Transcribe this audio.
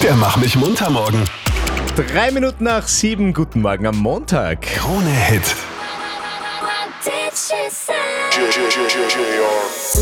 Der Mach mich munter morgen. 3 Minuten nach 7, guten Morgen am Montag. Krone Hit.